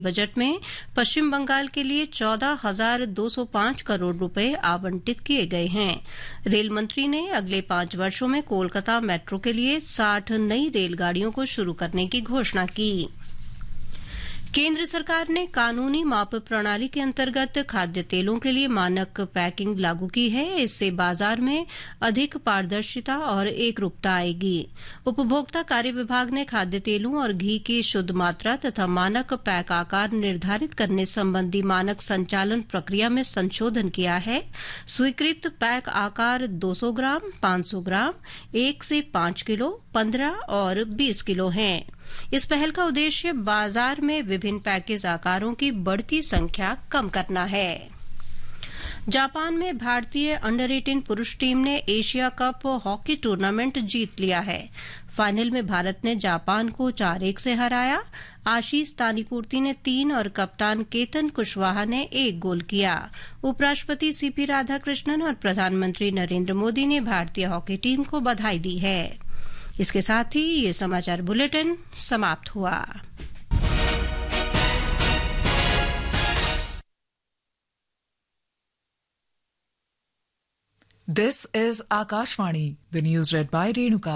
Budget में पश्चिम बंगाल के लिए 14,205 करोड़ रुपए आवंटित किए गए हैं। रेल मंत्री ने अगले 5 वर्षों में कोलकाता मेट्रो के लिए 60 नई रेलगाड़ियों को शुरू करने की घोषणा की। केंद्र सरकार ने कानूनी माप प्रणाली के अंतर्गत खाद्य तेलों के लिए मानक पैकिंग लागू की है। इससे बाजार में अधिक पारदर्शिता और एकरूपता आएगी। उपभोक्ता कार्य विभाग ने खाद्य तेलों और घी की शुद्ध मात्रा तथा मानक पैक आकार निर्धारित करने संबंधी मानक संचालन प्रक्रिया में संशोधन किया है। स्वीकृत पैक आकार 200 ग्राम, 500 ग्राम, 1 से 5 किलो, 15 और 20 किलो हैं। इस पहल का उद्देश्य बाजार में विभिन्न पैकेज आकारों की बढ़ती संख्या कम करना है। जापान में भारतीय अंडर 18 पुरुष टीम ने एशिया कप हॉकी टूर्नामेंट जीत लिया है। फाइनल में भारत ने जापान को 4-1 से हराया। आशीष तानीपूर्ति ने 3 और कप्तान केतन कुशवाहा ने 1 गोल किया। उपराष्ट्रपति सीपी राधाकृष्णन और प्रधानमंत्री नरेंद्र मोदी ने भारतीय हॉकी टीम को बधाई दी है। इसके साथ ही ये समाचार बुलेटिन समाप्त हुआ। This is Akashvani, the news read by Renuka.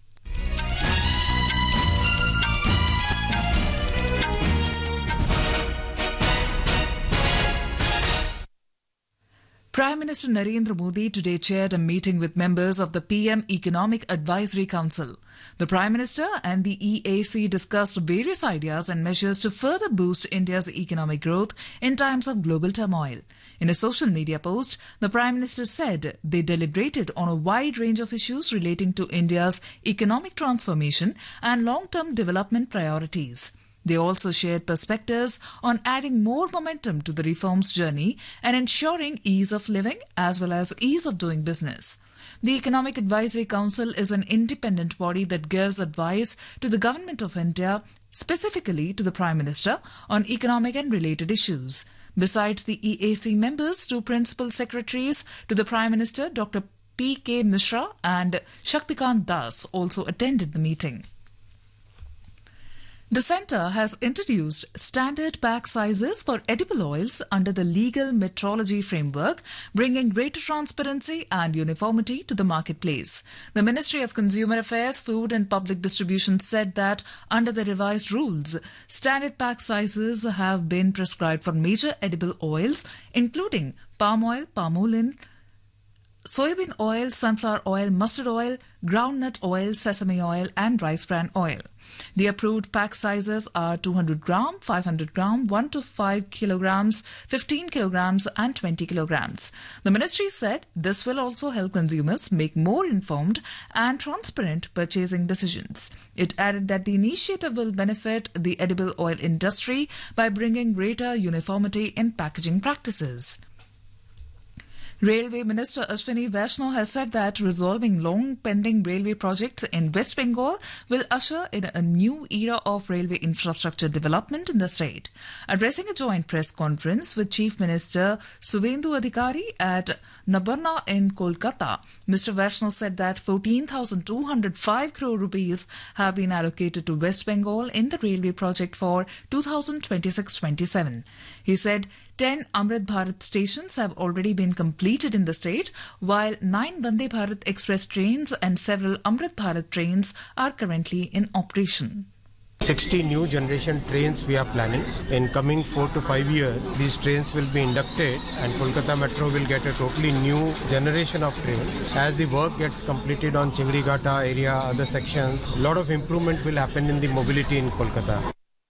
Prime Minister Narendra Modi today chaired a meeting with members of the PM Economic Advisory Council. The Prime Minister and the EAC discussed various ideas and measures to further boost India's economic growth in times of global turmoil. In a social media post, the Prime Minister said they deliberated on a wide range of issues relating to India's economic transformation and long-term development priorities. They also shared perspectives on adding more momentum to the reforms journey and ensuring ease of living as well as ease of doing business. The Economic Advisory Council is an independent body that gives advice to the Government of India, specifically to the Prime Minister, on economic and related issues. Besides the EAC members, 2 principal secretaries to the Prime Minister, Dr. P.K. Mishra and Shaktikant Das, also attended the meeting. The Centre has introduced standard pack sizes for edible oils under the legal metrology framework, bringing greater transparency and uniformity to the marketplace. The Ministry of Consumer Affairs, Food and Public Distribution said that under the revised rules, standard pack sizes have been prescribed for major edible oils, including palm oil, palmolin, soybean oil, sunflower oil, mustard oil, groundnut oil, sesame oil and rice bran oil. The approved pack sizes are 200 gram, 500 gram, 1 to 5 kilograms, 15 kilograms and 20 kilograms. The ministry said this will also help consumers make more informed and transparent purchasing decisions. It added that the initiative will benefit the edible oil industry by bringing greater uniformity in packaging practices. Railway Minister Ashwini Vaishnaw has said that resolving long-pending railway projects in West Bengal will usher in a new era of railway infrastructure development in the state. Addressing a joint press conference with Chief Minister Suvendu Adhikari at Nabarna in Kolkata, Mr. Vaishnaw said that 14,205 crore rupees have been allocated to West Bengal in the railway project for 2026-27. He said 10 Amrit Bharat stations have already been completed in the state, while 9 Vande Bharat Express trains and several Amrit Bharat trains are currently in operation. 60 new generation trains we are planning. In coming 4 to 5 years, these trains will be inducted and Kolkata Metro will get a totally new generation of trains. As the work gets completed on Chingrigata area, other sections, a lot of improvement will happen in the mobility in Kolkata.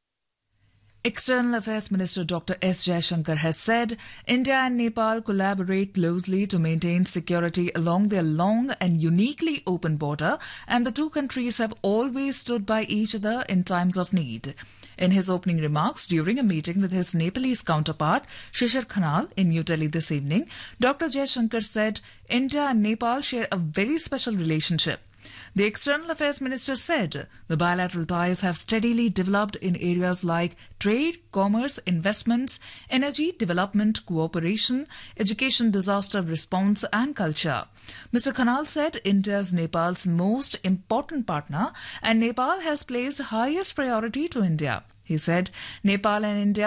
External Affairs Minister Dr. S. Jaishankar has said India and Nepal collaborate closely to maintain security along their long and uniquely open border, and the two countries have always stood by each other in times of need. In his opening remarks during a meeting with his Nepalese counterpart, Shishir Khanal, in New Delhi this evening, Dr. Jaishankar said India and Nepal share a very special relationship. The External Affairs Minister said the bilateral ties have steadily developed in areas like trade, commerce, investments, energy, development, cooperation, education, disaster response and culture. Mr. Khanal said India is Nepal's most important partner and Nepal has placed highest priority to India. He said Nepal and India